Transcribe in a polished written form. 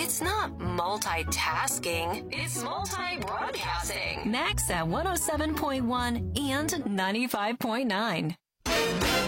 It's not multitasking. It's multi-broadcasting. Max at 107.1 and 95.9.